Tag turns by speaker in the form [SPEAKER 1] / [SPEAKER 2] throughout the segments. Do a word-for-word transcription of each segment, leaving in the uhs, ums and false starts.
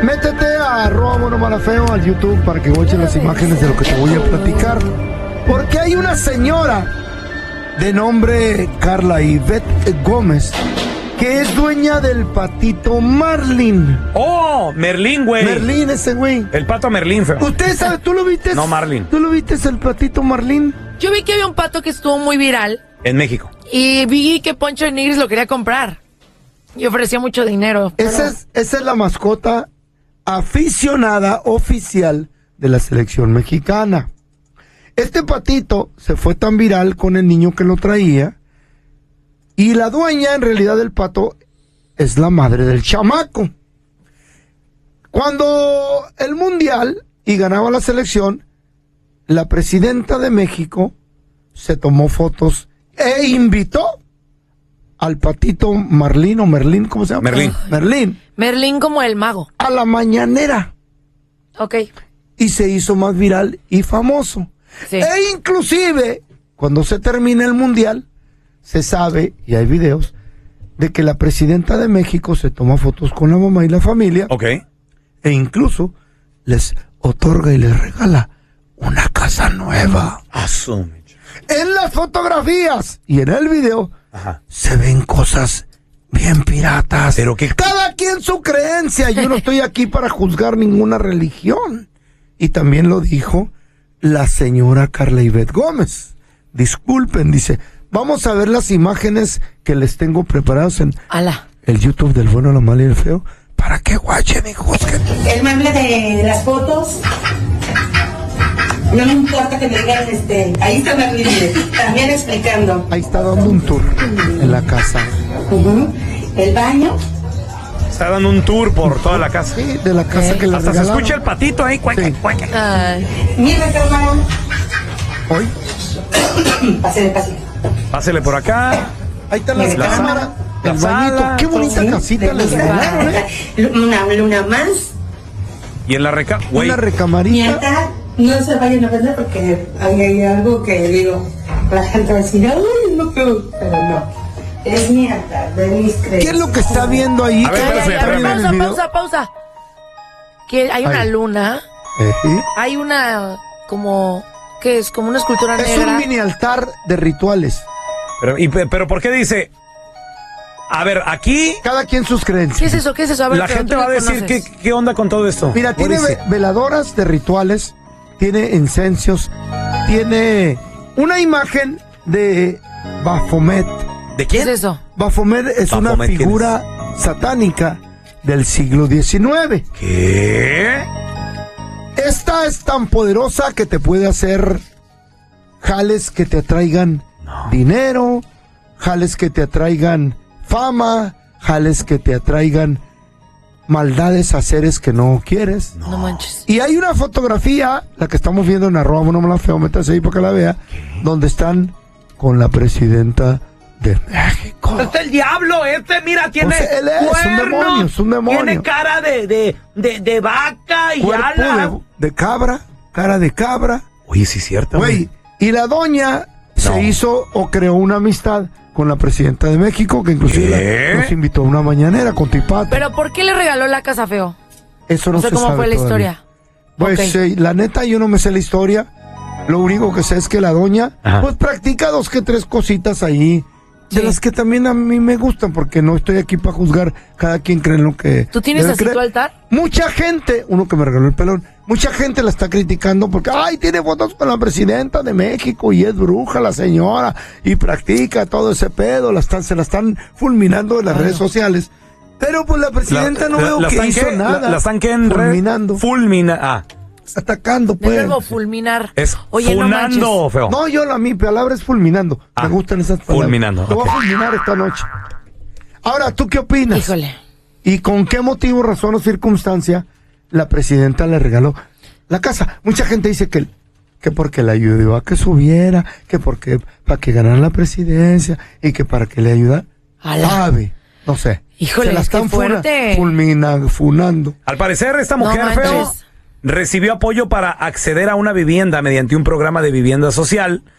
[SPEAKER 1] Métete a arroba Bueno Mala Feo al YouTube para que watchen las imágenes de lo que te voy a platicar. Porque hay una señora de nombre Carla Ivette Gómez que es dueña del patito Marlin.
[SPEAKER 2] ¡Oh! Merlín, güey.
[SPEAKER 1] Merlín, ese güey.
[SPEAKER 2] El pato Merlín, feo.
[SPEAKER 1] ¿Usted sabe? ¿Tú lo viste?
[SPEAKER 2] No, Marlin.
[SPEAKER 1] ¿Tú lo viste el patito Marlin?
[SPEAKER 3] Yo vi que había un pato que estuvo muy viral.
[SPEAKER 2] En México.
[SPEAKER 3] Y vi que Poncho de Nigris lo quería comprar. Y ofrecía mucho dinero. Pero...
[SPEAKER 1] Esa, es, esa es la mascota aficionada oficial de la selección mexicana. Este patito se fue tan viral con el niño que lo traía. Y la dueña, en realidad, del pato es la madre del chamaco. Cuando el mundial y ganaba la selección, la presidenta de México se tomó fotos e invitó al patito Marlín o Merlín, ¿cómo se llama?
[SPEAKER 2] Merlín.
[SPEAKER 1] Merlín.
[SPEAKER 3] Merlín como el mago.
[SPEAKER 1] A la mañanera.
[SPEAKER 3] Ok.
[SPEAKER 1] Y se hizo más viral y famoso.
[SPEAKER 3] Sí.
[SPEAKER 1] E inclusive, cuando se termina el mundial, se sabe, y hay videos, de que la presidenta de México se toma fotos con la mamá y la familia.
[SPEAKER 2] Ok.
[SPEAKER 1] E incluso les otorga y les regala una casa nueva.
[SPEAKER 2] Asume.
[SPEAKER 1] En las fotografías y en el video,
[SPEAKER 2] Ajá.
[SPEAKER 1] se ven cosas bien piratas.
[SPEAKER 2] Pero que...
[SPEAKER 1] Cada quien su creencia. Yo no estoy aquí para juzgar ninguna religión. Y también lo dijo la señora Carla Ivette Gómez. Disculpen, dice... Vamos a ver las imágenes que les tengo preparadas en
[SPEAKER 3] Ala.
[SPEAKER 1] el YouTube del Bueno, la Mala y el Feo para que guachen y juzguen.
[SPEAKER 4] El mame de las fotos, no me importa que me digan, este, ahí está Merlín, también explicando.
[SPEAKER 1] Ahí está dando un tour en la casa.
[SPEAKER 4] Uh-huh. El baño.
[SPEAKER 2] Está dando un tour por toda la casa.
[SPEAKER 1] Sí, de la casa
[SPEAKER 3] Okay.
[SPEAKER 1] que le
[SPEAKER 2] Hasta
[SPEAKER 1] regalaron.
[SPEAKER 2] se escucha el patito ahí. Cueca,
[SPEAKER 1] Sí.
[SPEAKER 2] cueca.
[SPEAKER 3] Ay.
[SPEAKER 4] Mi recámara.
[SPEAKER 1] Hoy,
[SPEAKER 4] Pase de pasito.
[SPEAKER 2] Pásele por acá.
[SPEAKER 1] ahí está la,
[SPEAKER 4] La
[SPEAKER 1] cámara,
[SPEAKER 2] la
[SPEAKER 1] el
[SPEAKER 2] sala,
[SPEAKER 1] bañito. Qué bonita
[SPEAKER 4] Sí,
[SPEAKER 1] casita
[SPEAKER 4] de
[SPEAKER 1] les
[SPEAKER 4] luna.
[SPEAKER 1] regalaron, ¿eh?
[SPEAKER 4] Una luna más.
[SPEAKER 2] Y en la reca... Güey.
[SPEAKER 1] Una
[SPEAKER 4] Mi
[SPEAKER 1] recamarita.
[SPEAKER 4] altar, no se vayan a vender porque hay, hay algo que digo, la gente va a decir, ay, no creo, pero no. Es mi altar, de mis creencias.
[SPEAKER 1] ¿Qué es lo que está viendo ahí?
[SPEAKER 2] A ver,
[SPEAKER 1] ¿Qué
[SPEAKER 3] Ay,
[SPEAKER 2] espérame,
[SPEAKER 3] ay, ay,
[SPEAKER 1] está viendo en el
[SPEAKER 3] pausa,
[SPEAKER 1] video?
[SPEAKER 3] pausa, pausa. Que hay una
[SPEAKER 1] Ay.
[SPEAKER 3] luna,
[SPEAKER 1] Eh, ¿sí?
[SPEAKER 3] hay una como que es como una escultura
[SPEAKER 1] Es
[SPEAKER 3] negra.
[SPEAKER 1] un mini altar de rituales.
[SPEAKER 2] Pero, y, pero ¿por qué dice? A ver, aquí
[SPEAKER 1] Cada quien sus
[SPEAKER 3] ¿Qué
[SPEAKER 1] creencias.
[SPEAKER 3] es eso? ¿Qué es eso? A ver,
[SPEAKER 2] la
[SPEAKER 3] pero
[SPEAKER 2] gente
[SPEAKER 3] tú
[SPEAKER 2] va a
[SPEAKER 3] lo
[SPEAKER 2] decir qué,
[SPEAKER 3] conoces.
[SPEAKER 2] qué onda con todo esto.
[SPEAKER 1] Mira,
[SPEAKER 2] What
[SPEAKER 1] tiene
[SPEAKER 2] is
[SPEAKER 1] ve-
[SPEAKER 2] it?
[SPEAKER 1] veladoras de rituales, tiene incensios, tiene una imagen de Baphomet.
[SPEAKER 2] ¿De
[SPEAKER 3] ¿Qué es
[SPEAKER 2] quién?
[SPEAKER 3] eso?
[SPEAKER 1] Baphomet es una
[SPEAKER 2] Baphomet, ¿quién
[SPEAKER 1] figura satánica del siglo diecinueve.
[SPEAKER 2] ¿Qué?
[SPEAKER 1] Esta es tan poderosa que te puede hacer jales que te atraigan dinero, jales que te atraigan fama, jales que te atraigan maldades a seres que no quieres.
[SPEAKER 3] No, manches.
[SPEAKER 1] Y hay una fotografía, la que estamos viendo en arroba Bueno Mala Feo, métase ahí para que la vea, donde están con la presidenta de México.
[SPEAKER 2] Este es el diablo, este, mira, tiene
[SPEAKER 1] Pues él es un
[SPEAKER 2] cuernos,
[SPEAKER 1] demonio, es un demonio.
[SPEAKER 2] Tiene cara de, de, de, de vaca y
[SPEAKER 1] Cuerpo
[SPEAKER 2] ala.
[SPEAKER 1] de, de cabra, cara de cabra.
[SPEAKER 2] Oye, sí es cierto.
[SPEAKER 1] Güey, y la doña
[SPEAKER 2] No.
[SPEAKER 1] se hizo o creó una amistad con la presidenta de México, que inclusive
[SPEAKER 2] ¿Qué?
[SPEAKER 1] la- nos invitó a una mañanera con Tipato.
[SPEAKER 3] Pero ¿por qué le regaló la casa feo?
[SPEAKER 1] Eso no,
[SPEAKER 3] No sé
[SPEAKER 1] se
[SPEAKER 3] cómo
[SPEAKER 1] sabe
[SPEAKER 3] fue la
[SPEAKER 1] todavía.
[SPEAKER 3] historia.
[SPEAKER 1] Pues
[SPEAKER 3] Ok.
[SPEAKER 1] eh, la neta yo no me sé la historia. Lo único que sé es que la doña
[SPEAKER 2] Ajá.
[SPEAKER 1] pues practica dos que tres cositas ahí. De
[SPEAKER 3] Sí.
[SPEAKER 1] las que también a mí me gustan, porque no estoy aquí para juzgar. Cada quien cree en lo que
[SPEAKER 3] ¿Tú tienes
[SPEAKER 1] debe
[SPEAKER 3] así
[SPEAKER 1] creer.
[SPEAKER 3] tu altar?
[SPEAKER 1] Mucha gente, uno que me regaló el pelón, mucha gente la está criticando porque, ay, tiene fotos con la presidenta de México y es bruja la señora y practica todo ese pedo, la están, se la están fulminando en las redes sociales. Pero pues la presidenta no veo que
[SPEAKER 2] están
[SPEAKER 1] hizo
[SPEAKER 2] que-
[SPEAKER 1] nada.
[SPEAKER 2] La, la están que en red-
[SPEAKER 1] fulminando,
[SPEAKER 2] Fulmina. Ah,
[SPEAKER 1] atacando,
[SPEAKER 3] El
[SPEAKER 1] pues.
[SPEAKER 3] verbo fulminar.
[SPEAKER 2] es
[SPEAKER 3] Oye, no
[SPEAKER 2] funando,
[SPEAKER 3] manches.
[SPEAKER 2] feo.
[SPEAKER 1] No, yo la mi palabra es fulminando.
[SPEAKER 2] Ah,
[SPEAKER 1] Me gustan esas palabras.
[SPEAKER 2] fulminando,
[SPEAKER 1] Te voy
[SPEAKER 2] ok.
[SPEAKER 1] a fulminar esta noche. Ahora, ¿tú qué opinas?
[SPEAKER 3] Híjole.
[SPEAKER 1] ¿Y con qué motivo, razón o circunstancia la presidenta le regaló la casa? Mucha gente dice que, que porque le ayudó a que subiera, que porque para que ganara la presidencia y que para que le ayudara.
[SPEAKER 3] Ala.
[SPEAKER 1] Sabe, no sé.
[SPEAKER 3] Híjole,
[SPEAKER 1] Se la
[SPEAKER 3] qué
[SPEAKER 1] están funa-
[SPEAKER 3] fuerte.
[SPEAKER 1] fulmina- funando.
[SPEAKER 2] Al parecer, esta
[SPEAKER 3] No
[SPEAKER 2] mujer,
[SPEAKER 3] manches.
[SPEAKER 2] feo, recibió apoyo para acceder a una vivienda mediante un programa de vivienda social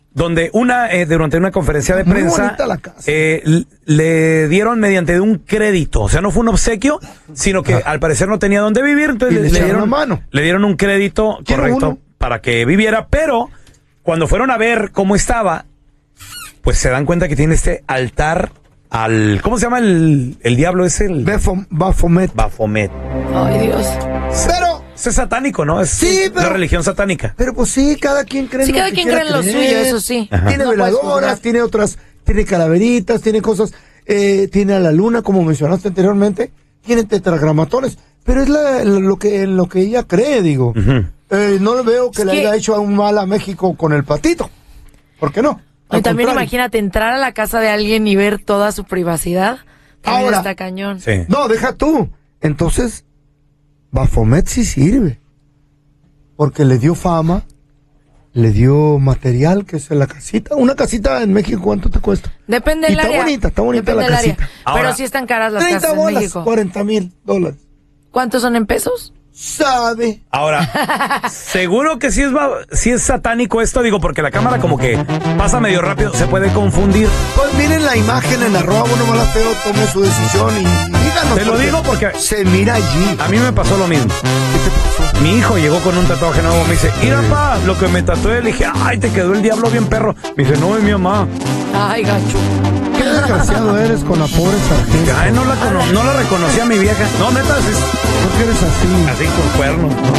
[SPEAKER 2] donde una eh, durante una conferencia de
[SPEAKER 1] Muy
[SPEAKER 2] prensa
[SPEAKER 1] bonita la casa.
[SPEAKER 2] eh, l- le dieron mediante un crédito, o sea, no fue un obsequio, sino que al parecer no tenía dónde vivir, entonces
[SPEAKER 1] Y le
[SPEAKER 2] le,
[SPEAKER 1] echaron
[SPEAKER 2] dieron
[SPEAKER 1] la mano.
[SPEAKER 2] le dieron un crédito
[SPEAKER 1] Quiero
[SPEAKER 2] correcto
[SPEAKER 1] uno.
[SPEAKER 2] para que viviera, pero cuando fueron a ver cómo estaba, pues se dan cuenta que tiene este altar al, ¿cómo se llama el, el diablo ese? El
[SPEAKER 1] Befo- Baphomet.
[SPEAKER 2] Baphomet.
[SPEAKER 3] Ay, Dios.
[SPEAKER 1] Pero,
[SPEAKER 2] Es satánico, ¿no? Es
[SPEAKER 1] Sí,
[SPEAKER 2] la
[SPEAKER 1] pero-
[SPEAKER 2] religión satánica.
[SPEAKER 1] pero pues sí, cada quien cree
[SPEAKER 3] Sí,
[SPEAKER 1] en lo
[SPEAKER 3] cada
[SPEAKER 1] que
[SPEAKER 3] quien
[SPEAKER 1] quiera
[SPEAKER 3] cree en lo
[SPEAKER 1] creer.
[SPEAKER 3] suyo, eso sí.
[SPEAKER 2] Ajá.
[SPEAKER 1] Tiene
[SPEAKER 3] No puedes
[SPEAKER 1] veladoras,
[SPEAKER 3] juzgar.
[SPEAKER 1] tiene otras, tiene calaveritas, tiene cosas, eh, tiene a la luna, como mencionaste anteriormente, tiene tetragramatones, pero es la- lo que en lo que ella cree, digo.
[SPEAKER 2] Ujú.
[SPEAKER 1] Eh, no le veo que
[SPEAKER 3] Es
[SPEAKER 1] le
[SPEAKER 3] que-
[SPEAKER 1] haya hecho aún mal a México con el patito. ¿Por qué no?
[SPEAKER 3] Y
[SPEAKER 1] Al
[SPEAKER 3] también
[SPEAKER 1] contrario.
[SPEAKER 3] imagínate entrar a la casa de alguien y ver toda su privacidad. También
[SPEAKER 1] Ahora-
[SPEAKER 3] está cañón.
[SPEAKER 2] Sí.
[SPEAKER 1] No, deja tú. Entonces, Baphomet sí sirve. Porque le dio fama, le dio material, que es la casita. Una casita en México, ¿cuánto te cuesta?
[SPEAKER 3] Depende
[SPEAKER 1] Y
[SPEAKER 3] del
[SPEAKER 1] está
[SPEAKER 3] área.
[SPEAKER 1] bonita, está bonita
[SPEAKER 3] Depende
[SPEAKER 1] la
[SPEAKER 3] del área.
[SPEAKER 1] casita.
[SPEAKER 2] Ahora,
[SPEAKER 3] Pero sí están caras las
[SPEAKER 1] treinta
[SPEAKER 3] casas en
[SPEAKER 1] bolas,
[SPEAKER 3] México.
[SPEAKER 1] cuarenta mil dólares.
[SPEAKER 3] ¿Cuántos son en pesos?
[SPEAKER 1] Sabe.
[SPEAKER 2] Ahora, seguro que sí es, ba- sí es satánico esto, digo, porque la cámara como que pasa medio rápido, se puede confundir.
[SPEAKER 1] Pues miren la imagen en arroba, bueno, mala feo, tome su decisión y díganos.
[SPEAKER 2] Te lo digo porque-
[SPEAKER 1] se mira allí.
[SPEAKER 2] A mí me pasó lo mismo.
[SPEAKER 1] ¿Qué te pasó?
[SPEAKER 2] Mi hijo llegó con un tatuaje nuevo, me dice, mira, pa, lo que me tatué, le dije, ay, te quedó el diablo bien perro. Me dice, no, es mi mamá.
[SPEAKER 3] Ay, gacho.
[SPEAKER 1] Qué desgraciado eres con la pobre sargento.
[SPEAKER 2] Ay, no la, cono- no la reconocía mi vieja. No, neta, es
[SPEAKER 1] ¿Por qué eres así?
[SPEAKER 2] así con cuernos.